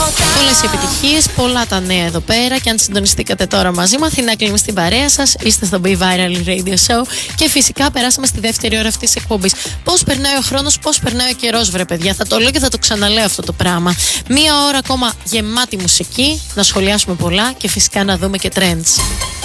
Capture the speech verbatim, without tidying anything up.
Πολλές επιτυχίες, πολλά τα νέα εδώ πέρα. Και αν συντονιστήκατε τώρα μαζί μου, Αθηνά Κλίμη στην παρέα σας, είστε στο Be Viral Radio Show. Και φυσικά περάσαμε στη δεύτερη ώρα αυτής της εκπομπής. Πώς περνάει ο χρόνος, πώς περνάει ο καιρός, βρε παιδιά. Θα το λέω και θα το ξαναλέω αυτό το πράγμα. Μία ώρα ακόμα γεμάτη μουσική, να σχολιάσουμε πολλά και φυσικά να δούμε και trends.